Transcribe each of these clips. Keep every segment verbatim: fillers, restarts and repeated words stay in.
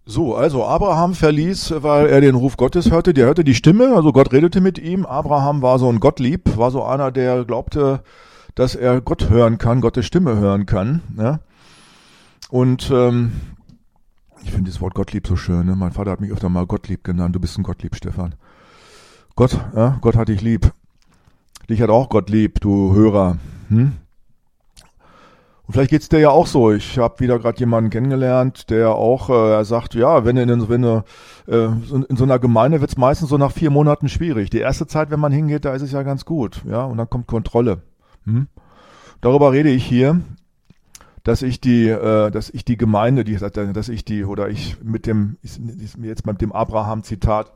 So, also Abraham verließ, weil er den Ruf Gottes hörte. Der hörte die Stimme, also Gott redete mit ihm. Abraham war so ein Gottlieb, war so einer, der glaubte, dass er Gott hören kann, Gottes Stimme hören kann. Ja? Und ähm, ich finde das Wort Gottlieb so schön. Ne? Mein Vater hat mich öfter mal Gottlieb genannt. Du bist ein Gottlieb, Stefan. Gott, ja? Gott hat dich lieb. Dich hat auch Gott lieb, du Hörer. Hm? Und vielleicht geht's dir ja auch so. Ich habe wieder gerade jemanden kennengelernt, der auch, äh, er sagt, ja, wenn in, wenn äh, in so einer Gemeinde wird's meistens so nach vier Monaten schwierig. Die erste Zeit, wenn man hingeht, da ist es ja ganz gut, ja, und dann kommt Kontrolle. Hm? Darüber rede ich hier, dass ich die, äh, dass ich die Gemeinde, die, dass ich die, oder ich mit dem, ist mir jetzt mit dem Abraham-Zitat,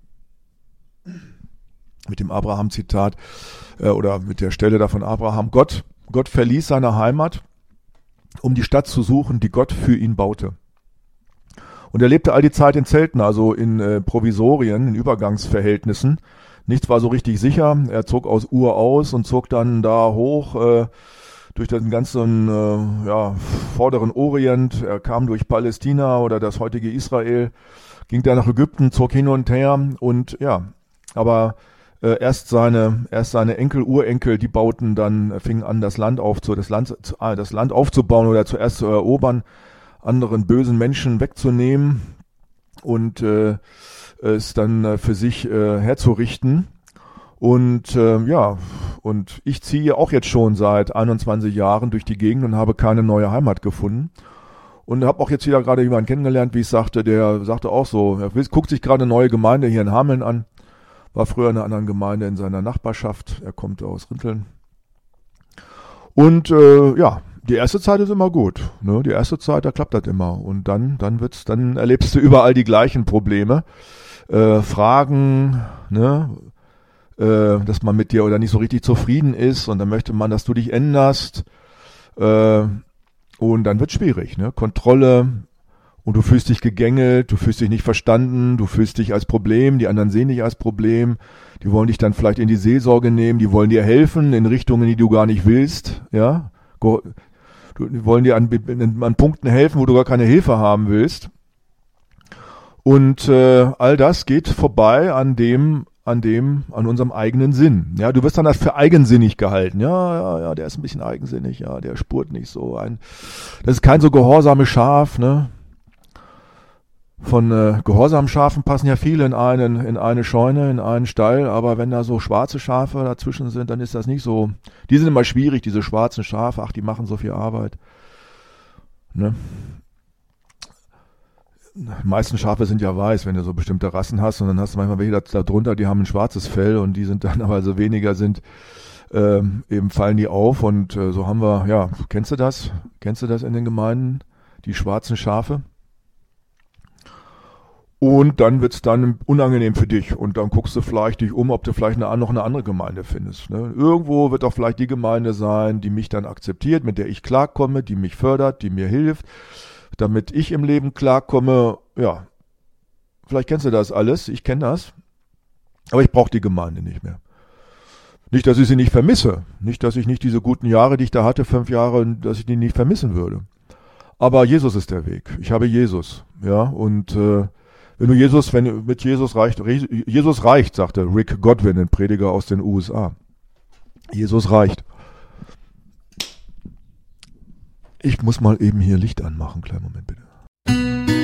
mit dem Abraham-Zitat äh, oder mit der Stelle da von Abraham, Gott, Gott verließ seine Heimat, um die Stadt zu suchen, die Gott für ihn baute. Und er lebte all die Zeit in Zelten, also in äh, Provisorien, in Übergangsverhältnissen. Nichts war so richtig sicher. Er zog aus Ur aus und zog dann da hoch äh, durch den ganzen äh, ja, vorderen Orient. Er kam durch Palästina oder das heutige Israel, ging dann nach Ägypten, zog hin und her und ja, aber Äh, erst seine, erst seine Enkel, Urenkel, die bauten dann, fingen an, das Land aufzu, das Land, äh, das Land aufzubauen oder zuerst zu erobern, anderen bösen Menschen wegzunehmen und äh, es dann äh, für sich äh, herzurichten. Und äh, ja, und ich ziehe auch jetzt schon seit einundzwanzig Jahren durch die Gegend und habe keine neue Heimat gefunden. Und habe auch jetzt wieder gerade jemanden kennengelernt, wie ich sagte, der sagte auch so, er guckt sich gerade eine neue Gemeinde hier in Hameln an. War früher in einer anderen Gemeinde in seiner Nachbarschaft. Er kommt aus Rinteln. Und äh, ja, die erste Zeit ist immer gut. Ne? Die erste Zeit, da klappt das immer. Und dann, dann wird's, dann erlebst du überall die gleichen Probleme. Äh, Fragen, ne? äh, dass man mit dir oder nicht so richtig zufrieden ist. Und dann möchte man, dass du dich änderst. Äh, und dann wird's schwierig. Ne? Kontrolle. Und du fühlst dich gegängelt, du fühlst dich nicht verstanden, du fühlst dich als Problem, die anderen sehen dich als Problem, die wollen dich dann vielleicht in die Seelsorge nehmen, die wollen dir helfen in Richtungen, die du gar nicht willst, ja, die wollen dir an, an Punkten helfen, wo du gar keine Hilfe haben willst. Und äh, all das geht vorbei an dem, an dem, an unserem eigenen Sinn. Ja, du wirst dann als für eigensinnig gehalten. Ja, ja, ja, der ist ein bisschen eigensinnig, ja, der spurt nicht so ein. Das ist kein so gehorsames Schaf, ne? Von äh, gehorsamen Schafen passen ja viele in einen, in eine Scheune, in einen Stall, aber wenn da so schwarze Schafe dazwischen sind, dann ist das nicht so. Die sind immer schwierig, diese schwarzen Schafe, ach, die machen so viel Arbeit. Ne? Die meisten Schafe sind ja weiß, wenn du so bestimmte Rassen hast, und dann hast du manchmal welche da drunter, die haben ein schwarzes Fell und die sind dann, aber so weniger sind, ähm, eben fallen die auf und äh, so haben wir, ja, kennst du das? Kennst du das in den Gemeinden? Die schwarzen Schafe? Und dann wird's dann unangenehm für dich. Und dann guckst du vielleicht dich um, ob du vielleicht eine, noch eine andere Gemeinde findest. Ne? Irgendwo wird auch vielleicht die Gemeinde sein, die mich dann akzeptiert, mit der ich klarkomme, die mich fördert, die mir hilft, damit ich im Leben klarkomme. Ja, vielleicht kennst du das alles, ich kenne das. Aber ich brauche die Gemeinde nicht mehr. Nicht, dass ich sie nicht vermisse. Nicht, dass ich nicht diese guten Jahre, die ich da hatte, fünf Jahre, dass ich die nicht vermissen würde. Aber Jesus ist der Weg. Ich habe Jesus. Ja, und äh, Wenn du Jesus, wenn mit Jesus reicht, Jesus reicht, sagte Rick Godwin, ein Prediger aus den U S A. Jesus reicht. Ich muss mal eben hier Licht anmachen, kleinen Moment bitte.